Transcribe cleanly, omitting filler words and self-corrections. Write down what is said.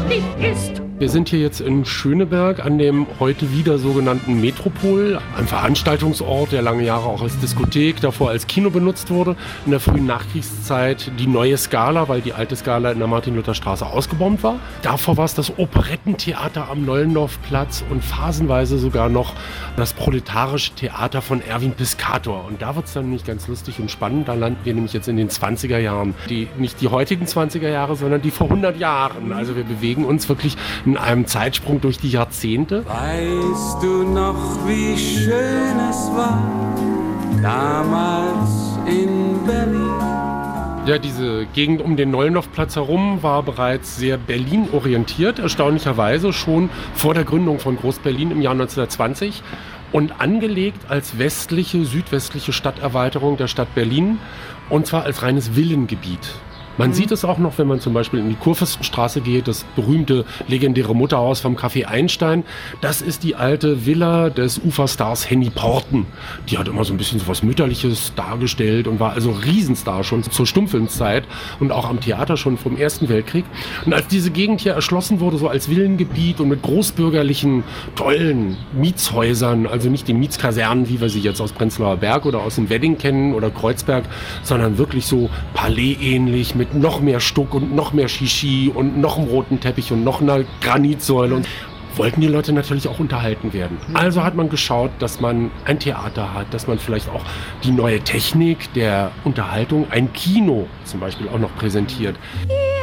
lustig ist. Wir sind hier jetzt in Schöneberg an dem heute wieder sogenannten Metropol, einem Veranstaltungsort, der lange Jahre auch als Diskothek, davor als Kino benutzt wurde. In der frühen Nachkriegszeit die neue Scala, weil die alte Scala in der Martin-Luther-Straße ausgebombt war. Davor war es das Operettentheater am Nollendorfplatz und phasenweise sogar noch das proletarische Theater von Erwin Piscator. Und da wird es dann nämlich ganz lustig und spannend. Da landen wir nämlich jetzt in den 20er Jahren. Nicht die heutigen 20er Jahre, sondern die vor 100 Jahren. Also wir bewegen uns wirklich in einem Zeitsprung durch die Jahrzehnte. Weißt du noch, wie schön es war, damals in Berlin? Ja, diese Gegend um den Nollendorfplatz herum war bereits sehr Berlin-orientiert, erstaunlicherweise schon vor der Gründung von Groß-Berlin im Jahr 1920 und angelegt als südwestliche Stadterweiterung der Stadt Berlin und zwar als reines Villengebiet. Man sieht es auch noch, wenn man zum Beispiel in die Kurfürstenstraße geht, das berühmte, legendäre Mutterhaus vom Café Einstein. Das ist die alte Villa des Uferstars Henny Porten. Die hat immer so ein bisschen so was Mütterliches dargestellt und war also Riesenstar schon zur Stummfilmzeit und auch am Theater schon vom Ersten Weltkrieg. Und als diese Gegend hier erschlossen wurde, so als Villengebiet und mit großbürgerlichen, tollen Mietshäusern, also nicht die Mietskasernen, wie wir sie jetzt aus Prenzlauer Berg oder aus dem Wedding kennen oder Kreuzberg, sondern wirklich so Palais-ähnlich mit noch mehr Stuck und noch mehr Shishi und noch einem roten Teppich und noch einer Granitsäule und wollten die Leute natürlich auch unterhalten werden. Also hat man geschaut, dass man ein Theater hat, dass man vielleicht auch die neue Technik der Unterhaltung, ein Kino zum Beispiel auch noch präsentiert.